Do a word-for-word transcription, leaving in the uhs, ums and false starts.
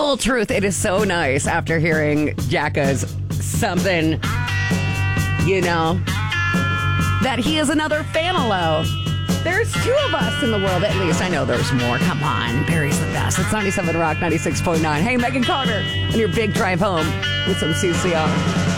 Full truth, it is so nice after hearing Jacka's something, you know, that he is another Fanalo. There's two of us in the world, at least. I know there's more. Come on. Barry's the best. It's ninety-seven Rock, ninety-six point nine. Hey, Megan Carter, on your big drive home with some C C R.